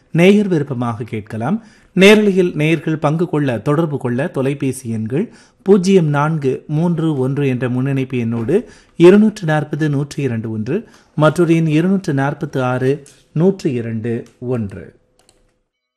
நேயர் விருப்பமாக கேட்கலாம். நேரலையில் நேயர்கள் பங்கு கொள்ள தொடர்பு கொள்ள தொலைபேசி எண்கள் 0431 என்ற முன்னிணைப்பு எண்ணோடு 240 102 1 மற்றொரு எண் 246 102 1.